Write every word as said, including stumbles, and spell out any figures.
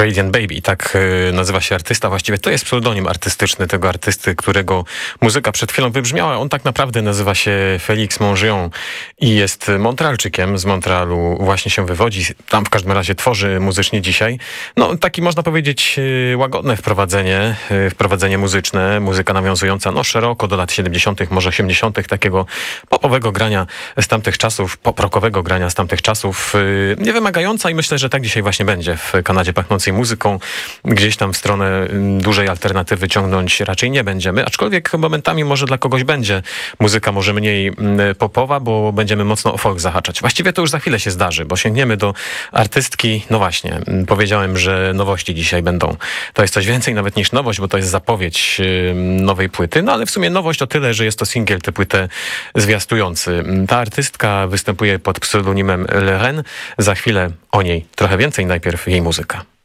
Radiant Baby, tak y, nazywa się artysta. Właściwie to jest pseudonim artystyczny tego artysty, którego muzyka przed chwilą wybrzmiała. On tak naprawdę nazywa się Felix Mongeon i jest Montrealczykiem. Z Montrealu właśnie się wywodzi. Tam w każdym razie tworzy muzycznie dzisiaj. No, taki można powiedzieć y, łagodne wprowadzenie, y, wprowadzenie muzyczne. Muzyka nawiązująca no szeroko do lat siedemdziesiątych, może osiemdziesiątych, takiego popowego grania z tamtych czasów, pop-rockowego grania z tamtych czasów. Y, nie wymagająca i myślę, że tak dzisiaj właśnie będzie w Kanadzie pachnącej muzyką. Gdzieś tam w stronę dużej alternatywy ciągnąć raczej nie będziemy, aczkolwiek momentami może dla kogoś będzie muzyka może mniej popowa, bo będziemy mocno o folk zahaczać. Właściwie to już za chwilę się zdarzy, bo sięgniemy do artystki. No właśnie, powiedziałem, że nowości dzisiaj będą. To jest coś więcej nawet niż nowość, bo to jest zapowiedź nowej płyty, no ale w sumie nowość o tyle, że jest to singiel tę płytę zwiastujący. Ta artystka występuje pod pseudonimem Leren. Za chwilę o niej trochę więcej, najpierw jej muzyka.